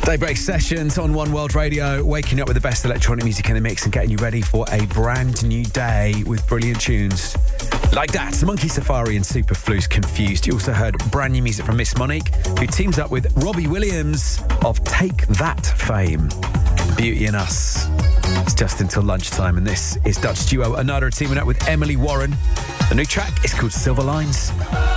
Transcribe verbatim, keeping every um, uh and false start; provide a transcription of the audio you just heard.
Daybreak Sessions on One World Radio, waking up with the best electronic music in the mix and getting you ready for a brand new day with brilliant tunes like that. Monkey Safari and Superflu's Confused. You also heard brand new music from Miss Monique, who teams up with Robbie Williams of Take That fame. Beauty in Us. It's just until lunchtime, and this is Dutch duo Another teaming up with Emily Warren. The new track is called Silver Lines.